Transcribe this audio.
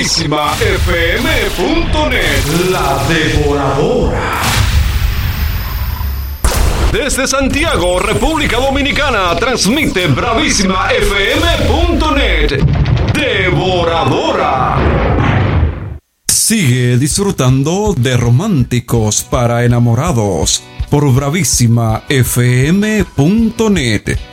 bravísimafm.net. La Devoradora. Desde Santiago, República Dominicana, transmite bravísimafm.net. Devoradora. Sigue disfrutando de Románticos para Enamorados por bravísimafm.net.